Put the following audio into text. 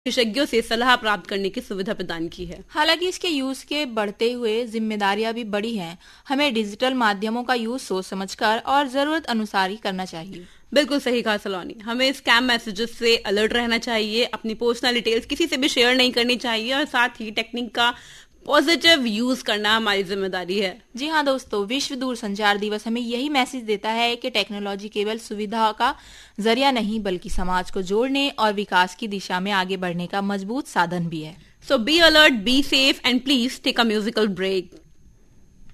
विशेषज्ञों से सलाह प्राप्त करने की सुविधा प्रदान की है। हालांकि इसके यूज के बढ़ते हुए जिम्मेदारियां भी बड़ी हैं। हमें डिजिटल माध्यमों का यूज सोच समझकर और जरूरत अनुसार ही करना चाहिए। बिल्कुल सही कहा सलोनी। हमें स्कैम मैसेजेस से अलर्ट रहना चाहिए, अपनी पर्सनल डिटेल्स किसी से भी शेयर नहीं करनी चाहिए और साथ ही टेक्निक का पॉजिटिव यूज करना हमारी जिम्मेदारी है। जी हाँ दोस्तों, विश्व दूरसंचार दिवस हमें यही मैसेज देता है कि टेक्नोलॉजी केवल सुविधा का जरिया नहीं बल्कि समाज को जोड़ने और विकास की दिशा में आगे बढ़ने का मजबूत साधन भी है। So be alert, be safe and please take a musical break.